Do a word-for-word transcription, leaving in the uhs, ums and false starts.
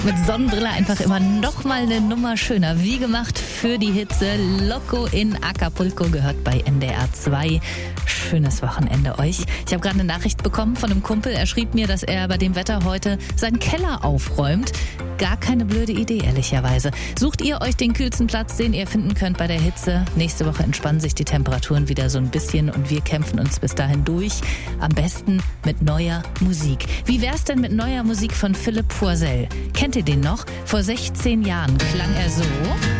Mit Sonnenbrille einfach immer noch mal eine Nummer schöner. Wie gemacht für die Hitze. Loco in Acapulco gehört bei N D R zwei. Schönes Wochenende euch. Ich habe gerade eine Nachricht bekommen von einem Kumpel. Er schrieb mir, dass er bei dem Wetter heute seinen Keller aufräumt. Gar keine blöde Idee, ehrlicherweise. Sucht ihr euch den kühlsten Platz, den ihr finden könnt bei der Hitze. Nächste Woche entspannen sich die Temperaturen wieder so ein bisschen und wir kämpfen uns bis dahin durch. Am besten mit neuer Musik. Wie wär's denn mit neuer Musik von Philipp Poisel? Kennt ihr den noch? Vor sechzehn Jahren klang er so.